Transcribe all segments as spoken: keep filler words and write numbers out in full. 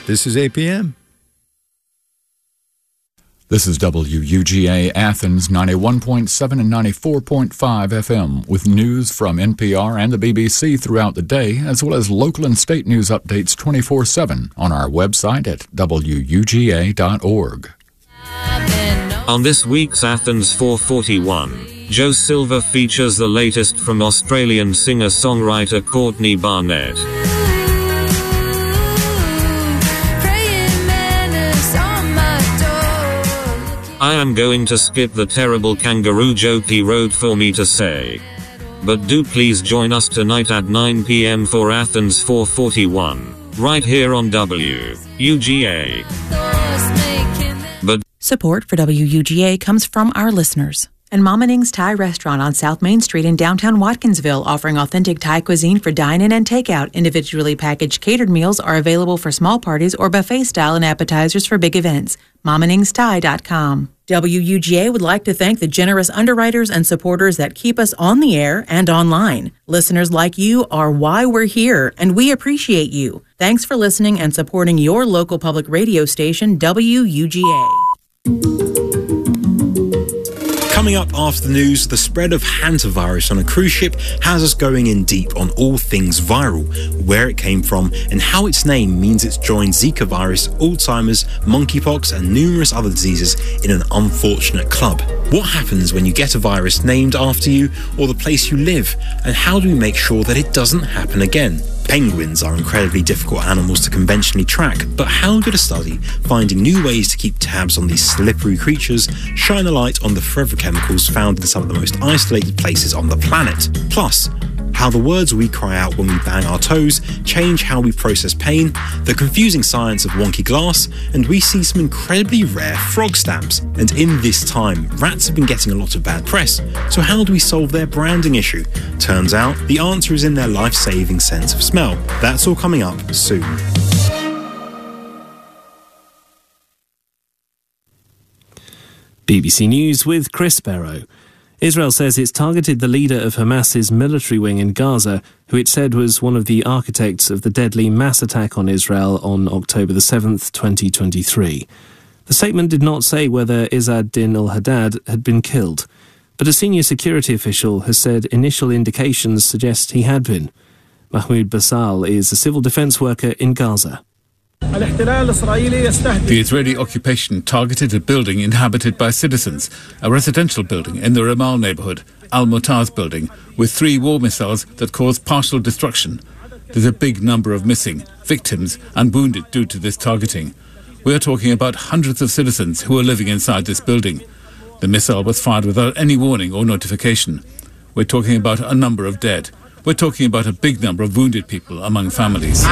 This is A P M. This is W U G A Athens ninety-one point seven and ninety-four point five F M with news from N P R and the B B C throughout the day, as well as local and state news updates twenty-four seven on our website at W U G A dot org. On this week's Athens four forty-one, Joe Silver features the latest from Australian singer-songwriter Courtney Barnett. I am going to skip the terrible kangaroo joke he wrote for me to say. But do please join us tonight at nine p.m. for Athens four forty-one, right here on W U G A. But support for W U G A comes from our listeners. And Mama Ning's Thai Restaurant on South Main Street in downtown Watkinsville, offering authentic Thai cuisine for dine-in and takeout. Individually packaged catered meals are available for small parties or buffet-style and appetizers for big events. mama nings thai dot com. W U G A would like to thank the generous underwriters and supporters that keep us on the air and online. Listeners like you are why we're here, and we appreciate you. Thanks for listening and supporting your local public radio station, W U G A. Coming up after the news, the spread of hantavirus on a cruise ship has us going in deep on all things viral, where it came from, and how its name means it's joined Zika virus, Alzheimer's, monkeypox, and numerous other diseases in an unfortunate club. What happens when you get a virus named after you or the place you live, and how do we make sure that it doesn't happen again? Penguins are incredibly difficult animals to conventionally track, but how did a study finding new ways to keep tabs on these slippery creatures shine a light on the forever chemicals found in some of the most isolated places on the planet? Plus, how the words we cry out when we bang our toes change how we process pain, the confusing science of wonky glass, and we see some incredibly rare frog stamps. And in this time, rats have been getting a lot of bad press, so how do we solve their branding issue? Turns out, the answer is in their life-saving sense of smell. That's all coming up soon. B B C News with Chris Barrow. Israel says it's targeted the leader of Hamas's military wing in Gaza, who it said was one of the architects of the deadly mass attack on Israel on October the seventh, twenty twenty-three. The statement did not say whether Izzad Din al-Haddad had been killed, but a senior security official has said initial indications suggest he had been. Mahmoud Basal is a civil defense worker in Gaza. The Israeli occupation targeted a building inhabited by citizens, a residential building in the Ramal neighborhood, Al-Mutaz building, with three war missiles that caused partial destruction. There's a big number of missing, victims and wounded due to this targeting. We're talking about hundreds of citizens who are living inside this building. The missile was fired without any warning or notification. We're talking about a number of dead. We're talking about a big number of wounded people among families.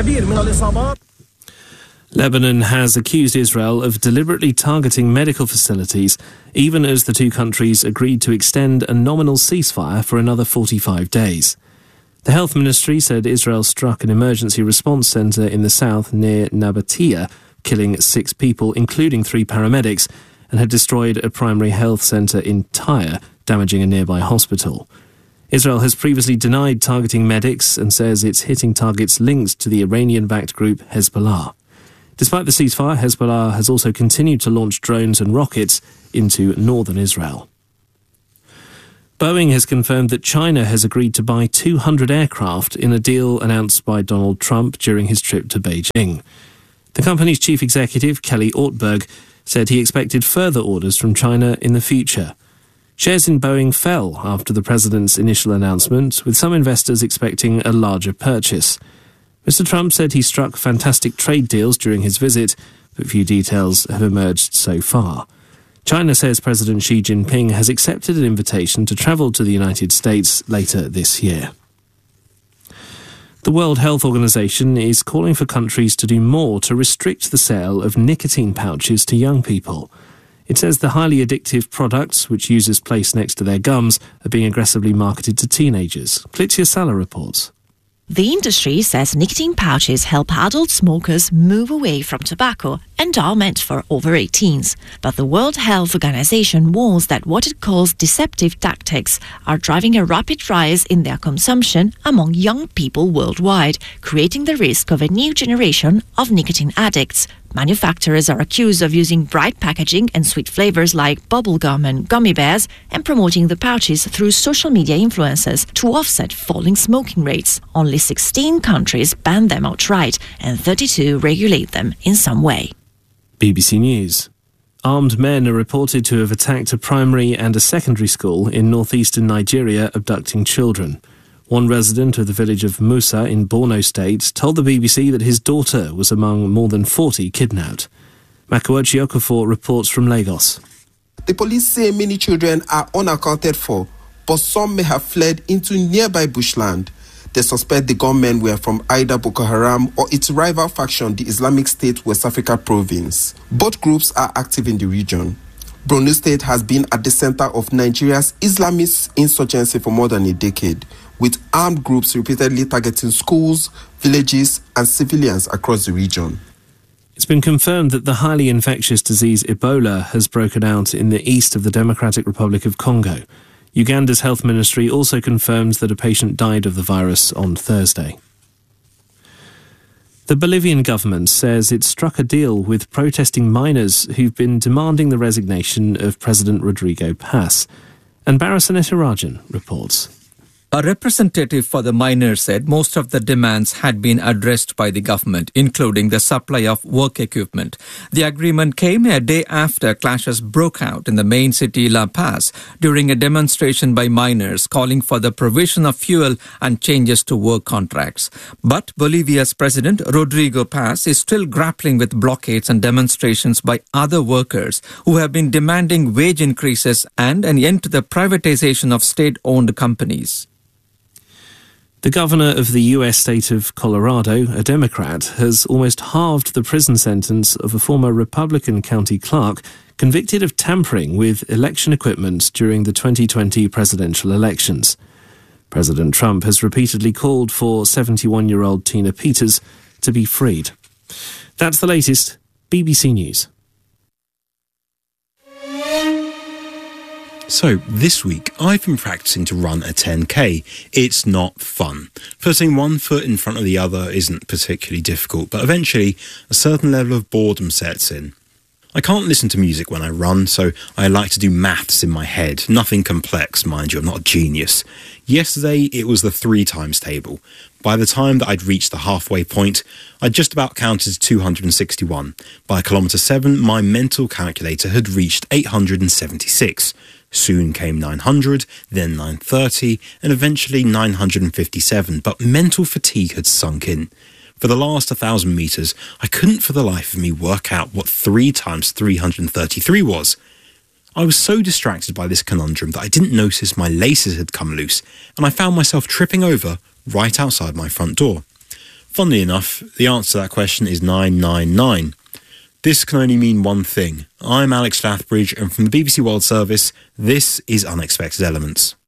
Lebanon has accused Israel of deliberately targeting medical facilities, even as the two countries agreed to extend a nominal ceasefire for another forty-five days. The health ministry said Israel struck an emergency response centre in the south near Nabatea, killing six people, including three paramedics, and had destroyed a primary health centre in Tyre, damaging a nearby hospital. Israel has previously denied targeting medics and says it's hitting targets linked to the Iranian-backed group Hezbollah. Despite the ceasefire, Hezbollah has also continued to launch drones and rockets into northern Israel. Boeing has confirmed that China has agreed to buy two hundred aircraft in a deal announced by Donald Trump during his trip to Beijing. The company's chief executive, Kelly Ortberg, said he expected further orders from China in the future. Shares in Boeing fell after the president's initial announcement, with some investors expecting a larger purchase. Mister Trump said he struck fantastic trade deals during his visit, but few details have emerged so far. China says President Xi Jinping has accepted an invitation to travel to the United States later this year. The World Health Organization is calling for countries to do more to restrict the sale of nicotine pouches to young people. It says the highly addictive products, which users place next to their gums, are being aggressively marketed to teenagers. Klitsia Sala reports. The industry says nicotine pouches help adult smokers move away from tobacco and are meant for over eighteens. But the World Health Organization warns that what it calls deceptive tactics are driving a rapid rise in their consumption among young people worldwide, creating the risk of a new generation of nicotine addicts. Manufacturers are accused of using bright packaging and sweet flavors like bubblegum and gummy bears and promoting the pouches through social media influencers to offset falling smoking rates. Only sixteen countries ban them outright and thirty-two regulate them in some way. B B C News. Armed men are reported to have attacked a primary and a secondary school in northeastern Nigeria, abducting children. One resident of the village of Musa in Borno State told the B B C that his daughter was among more than forty kidnapped. Makoachi Okafor reports from Lagos. The police say many children are unaccounted for, but some may have fled into nearby bushland. They suspect the gunmen were from either Boko Haram or its rival faction, the Islamic State West Africa Province. Both groups are active in the region. Borno State has been at the center of Nigeria's Islamist insurgency for more than a decade, with armed groups repeatedly targeting schools, villages, and civilians across the region. It's been confirmed that the highly infectious disease Ebola has broken out in the east of the Democratic Republic of Congo. Uganda's health ministry also confirmed that a patient died of the virus on Thursday. The Bolivian government says it struck a deal with protesting miners who've been demanding the resignation of President Rodrigo Paz. And Barasaneta Rajan reports. A representative for the miners said most of the demands had been addressed by the government, including the supply of work equipment. The agreement came a day after clashes broke out in the main city La Paz during a demonstration by miners calling for the provision of fuel and changes to work contracts. But Bolivia's President Rodrigo Paz is still grappling with blockades and demonstrations by other workers who have been demanding wage increases and an end to the privatization of state-owned companies. The governor of the U S state of Colorado, a Democrat, has almost halved the prison sentence of a former Republican county clerk convicted of tampering with election equipment during the twenty twenty presidential elections. President Trump has repeatedly called for seventy-one-year-old Tina Peters to be freed. That's the latest. B B C News. So, this week, I've been practicing to run a ten K. It's not fun. Putting one foot in front of the other isn't particularly difficult, but eventually, a certain level of boredom sets in. I can't listen to music when I run, so I like to do maths in my head. Nothing complex, mind you, I'm not a genius. Yesterday, it was the three times table. By the time that I'd reached the halfway point, I'd just about counted to two hundred sixty-one. By kilometre seven, my mental calculator had reached eight hundred seventy-six. Soon came nine hundred, then nine thirty, and eventually nine hundred fifty-seven, but mental fatigue had sunk in. For the last one thousand metres, I couldn't for the life of me work out what three times three hundred thirty-three was. I was so distracted by this conundrum that I didn't notice my laces had come loose, and I found myself tripping over right outside my front door. Funnily enough, the answer to that question is nine nine nine. This can only mean one thing. I'm Alex Lathbridge, and from the B B C World Service, this is Unexpected Elements.